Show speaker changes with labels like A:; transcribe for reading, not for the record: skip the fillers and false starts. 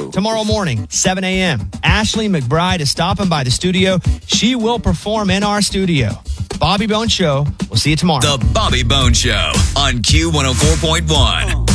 A: Tomorrow morning, 7 a.m., Ashley McBride is stopping by the studio. She will perform in our studio. Bobby Bone Show. We'll see you tomorrow.
B: The Bobby Bone Show on Q104.1.